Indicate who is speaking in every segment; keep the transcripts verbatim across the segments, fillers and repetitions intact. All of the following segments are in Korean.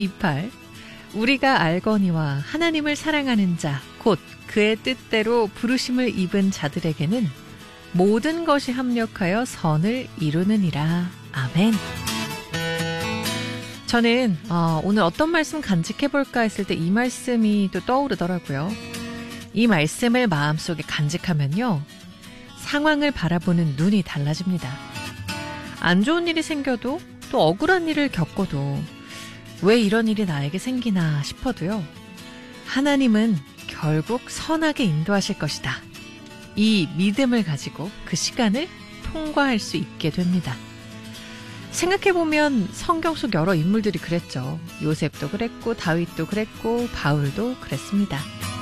Speaker 1: 이십팔. 우리가 알거니와 하나님을 사랑하는 자, 곧 그의 뜻대로 부르심을 입은 자들에게는 모든 것이 합력하여 선을 이루느니라. 아멘. 저는 어, 오늘 어떤 말씀 간직해볼까 했을 때 이 말씀이 또 떠오르더라고요. 이 말씀을 마음속에 간직하면요, 상황을 바라보는 눈이 달라집니다. 안 좋은 일이 생겨도, 또 억울한 일을 겪어도 왜 이런 일이 나에게 생기나 싶어도요, 하나님은 결국 선하게 인도하실 것이다. 이 믿음을 가지고 그 시간을 통과할 수 있게 됩니다. 생각해보면 성경 속 여러 인물들이 그랬죠. 요셉도 그랬고, 다윗도 그랬고, 바울도 그랬습니다.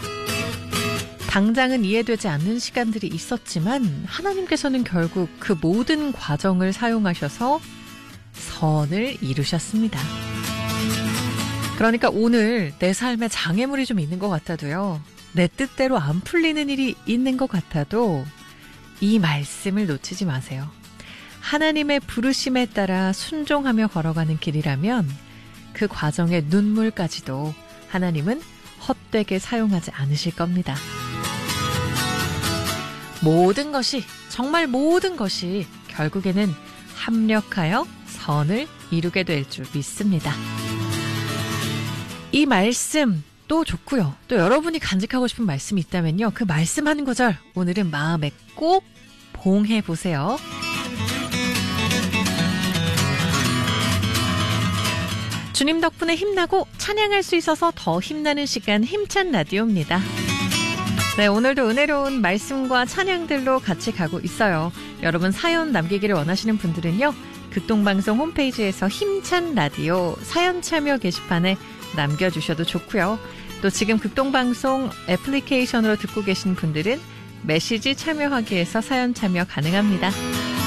Speaker 1: 당장은 이해되지 않는 시간들이 있었지만 하나님께서는 결국 그 모든 과정을 사용하셔서 선을 이루셨습니다. 그러니까 오늘 내 삶에 장애물이 좀 있는 것 같아도요, 내 뜻대로 안 풀리는 일이 있는 것 같아도 이 말씀을 놓치지 마세요. 하나님의 부르심에 따라 순종하며 걸어가는 길이라면 그 과정의 눈물까지도 하나님은 헛되게 사용하지 않으실 겁니다. 모든 것이, 정말 모든 것이 결국에는 합력하여 선을 이루게 될 줄 믿습니다. 이 말씀 또 좋고요. 또 여러분이 간직하고 싶은 말씀이 있다면요, 그 말씀 한 구절 오늘은 마음에 꼭 봉해보세요. 주님 덕분에 힘나고 찬양할 수 있어서 더 힘나는 시간, 힘찬 라디오입니다. 네, 오늘도 은혜로운 말씀과 찬양들로 같이 가고 있어요. 여러분 사연 남기기를 원하시는 분들은요, 극동방송 홈페이지에서 힘찬 라디오 사연 참여 게시판에 남겨주셔도 좋고요. 또 지금 극동방송 애플리케이션으로 듣고 계신 분들은 메시지 참여하기에서 사연 참여 가능합니다.